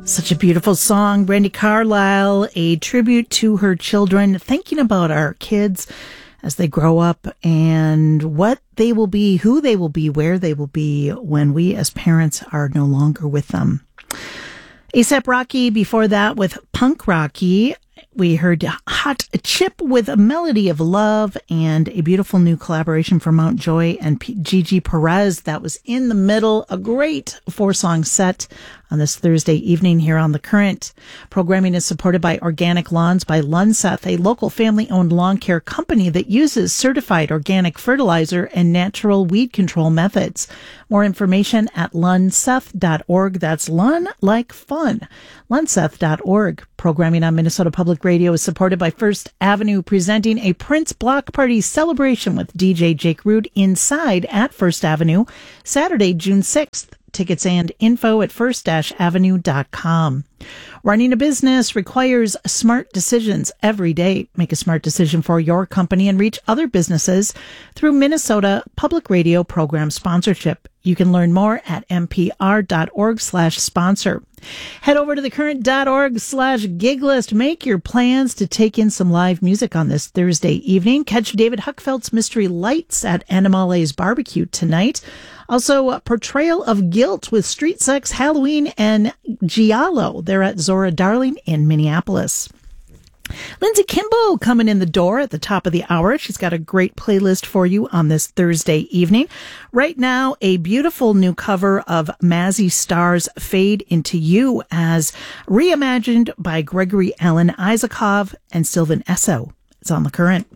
Such a beautiful song. Brandi Carlile, a tribute to her children, thinking about our kids as they grow up and what they will be, who they will be, where they will be when we as parents are no longer with them. A$AP Rocky before that with Punk Rocky. We heard Hot Chip with A Melody of Love and a beautiful new collaboration from Mount Joy and Gigi Perez. That was in the middle. A great 4-song set on this Thursday evening here on The Current. Programming is supported by Organic Lawns by Lunseth, a local family-owned lawn care company that uses certified organic fertilizer and natural weed control methods. More information at lunseth.org. That's Lun like fun. Lunseth.org. Programming on Minnesota Public Radio is supported by First Avenue, presenting a Prince Block Party celebration with DJ Jake Root inside at First Avenue, Saturday, June 6th. Tickets and info at first-avenue.com. Running a business requires smart decisions every day. Make a smart decision for your company and reach other businesses through Minnesota Public Radio program sponsorship. You can learn more at mpr.org/sponsor. Head over to thecurrent.org/gig list. Make your plans to take in some live music on this Thursday evening. Catch David Huckfeldt's Mystery Lights at Animale's Barbecue tonight. Also, Portrayal of Guilt with Street Sex, Halloween, and Giallo. They're at Zora Darling in Minneapolis. Lindsay Kimball coming in the door at the top of the hour. She's got a great playlist for you on this Thursday evening. Right now, a beautiful new cover of Mazzy Star's Fade Into You as reimagined by Gregory Alan Isakov and Sylvan Esso. It's on The Current.